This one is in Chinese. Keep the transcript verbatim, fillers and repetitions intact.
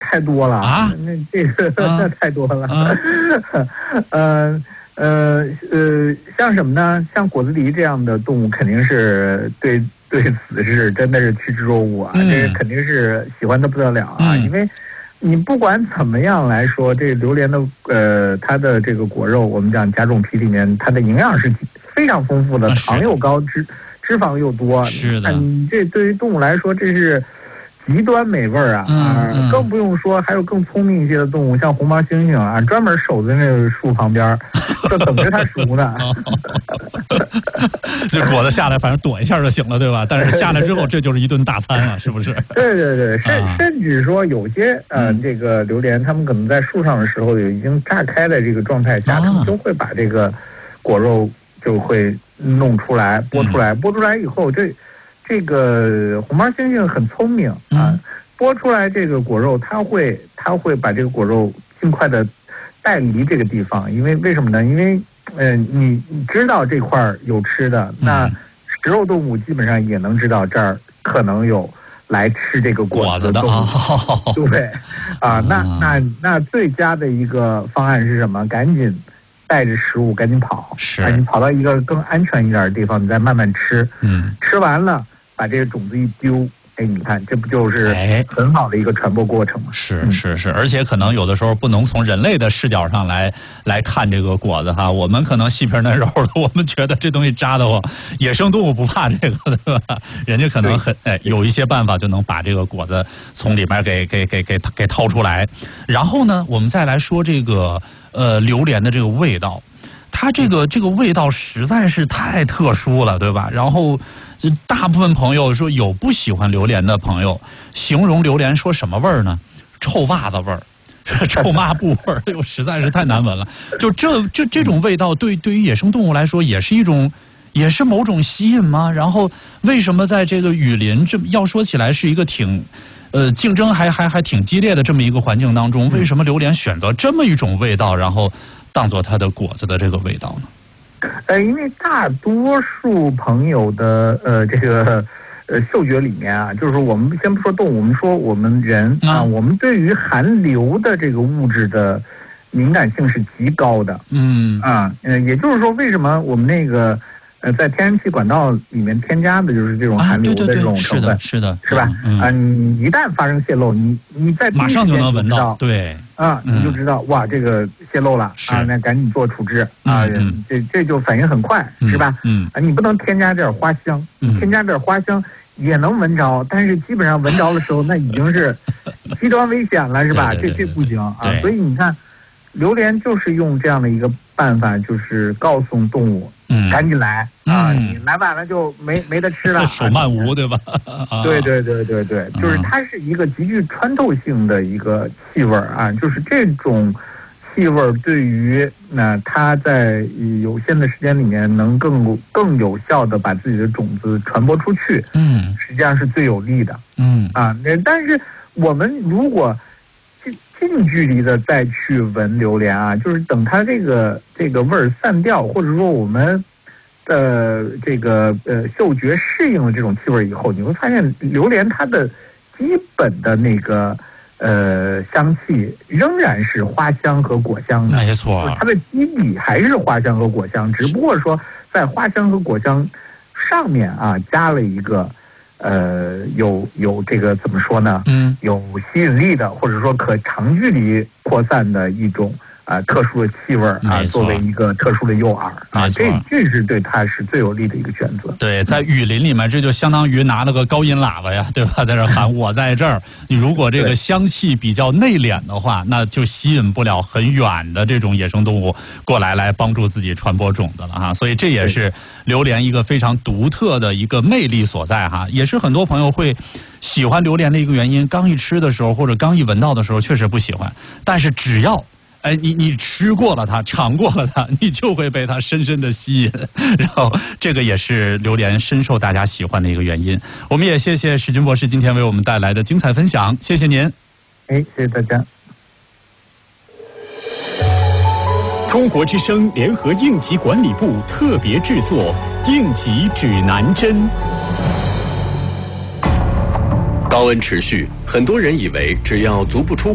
太多了啊！ 那这个、啊、那太多了。 啊、 呃呃呃，像什么呢？像果子狸这样的动物，肯定是对对此是真的是趋之若鹜啊，嗯、这肯定是喜欢的不得了啊，嗯、因为。你不管怎么样来说，这榴莲的呃，它的这个果肉，我们讲甲种皮里面，它的营养是非常丰富的，糖又高，脂脂肪又多。 是的， 你这对于动物来说，这是极端美味啊！ 嗯啊，更不用说还有更聪明一些的动物，像红毛猩猩啊，专门守在那个树旁边，就等着它熟呢。 这果子下来，反正躲一下就行了，对吧？但是下来之后，这就是一顿大餐了，是不是？ 对对对，甚、啊、甚至说有些呃，这个榴莲，他们可能在树上的时候，已经炸开的这个状态下，啊、他们就会把这个果肉就会弄出来，剥出来，剥出来以后，这这个红毛猩猩很聪明啊，剥出来这个果肉，它会它会把这个果肉尽快的带离这个地方，因为为什么呢？因为嗯、呃，你你知道这块有吃的，那食肉动物基本上也能知道这儿可能有来吃这个果子的动物， 哦、 对，啊，那那那最佳的一个方案是什么？赶紧带着食物赶紧跑， 是， 赶紧跑到一个更安全一点的地方，你再慢慢吃， 嗯， 吃完了把这个种子一丢。哎，你看，这不就是很好的一个传播过程吗？ 是是是，而且可能有的时候不能从人类的视角上来来看这个果子哈，我们可能细皮嫩肉的，我们觉得这东西扎得慌，野生动物不怕这个，对吧？人家可能很哎有一些办法就能把这个果子从里面给给给给给掏出来。然后呢，我们再来说这个呃榴莲的这个味道，它这个这个味道实在是太特殊了，对吧？然后。大部分朋友说有不喜欢榴莲的朋友，形容榴莲说什么味儿呢？臭袜子味儿，臭抹布味儿，又实在是太难闻了。就这这这种味道对，对于野生动物来说也是一种，也是某种吸引吗？然后为什么在这个雨林这要说起来是一个挺，呃，竞争还还还挺激烈的这么一个环境当中，为什么榴莲选择这么一种味道，然后当做它的果子的这个味道呢？ 呃，因为大多数朋友的呃这个呃嗅觉里面啊，就是我们先不说动物，我们说我们人啊，啊我们对于含硫的这个物质的敏感性是极高的。嗯啊，呃，也就是说，为什么我们那个呃在天然气管道里面添加的就是这种含硫的这种成分， 啊、是的， 是吧？嗯、啊，你一旦发生泄漏，你你在马上就能闻到，对。 啊，你就知道、嗯、哇，这个泄漏了啊，那赶紧做处置啊，嗯、这这就反应很快， 嗯、 是吧？ 嗯啊，你不能添加点花香， 嗯、 添加点花香也能闻着，但是基本上闻着的时候，那已经是极端危险了，是吧？ 对对对对这这不行啊，所以你看，榴莲就是用这样的一个办法，就是告诉动物， 嗯， 赶紧来啊，你来晚了就没没得吃了， 手慢无，对吧？ 对对对对对，就是它是一个极具穿透性的一个气味啊，就是这种气味对于那它在有限的时间里面能更更有效的把自己的种子传播出去， 嗯， 实际上是最有利的， 嗯啊，但是我们如果近近距离的再去闻榴莲啊，就是等它这个这个味儿散掉，或者说我们。呃，这个呃，嗅觉适应了这种气味以后，你会发现榴莲它的基本的那个呃香气仍然是花香和果香的， 没错， 它的基底还是花香和果香，只不过说在花香和果香上面啊加了一个呃有有这个怎么说呢？ 嗯， 有吸引力的，或者说可长距离扩散的一种。啊，特殊的气味啊，作为一个特殊的诱饵啊，这这是对它是最有利的一个选择。 对，在雨林里面，这就相当于拿了个高音喇叭呀，对吧？在这喊我在这儿。你如果这个香气比较内敛的话，那就吸引不了很远的这种野生动物过来来帮助自己传播种子了哈。所以这也是榴莲一个非常独特的一个魅力所在哈，也是很多朋友会喜欢榴莲的一个原因。刚一吃的时候或者刚一闻到的时候，确实不喜欢，但是只要哎，你你吃过了它，尝过了它，你就会被它深深的吸引，然后这个也是榴莲深受大家喜欢的一个原因。我们也谢谢史军博士今天为我们带来的精彩分享，谢谢您。 哎，谢谢大家。 中国之声联合应急管理部特别制作《应急指南针》。 高温持续，很多人以为只要足不出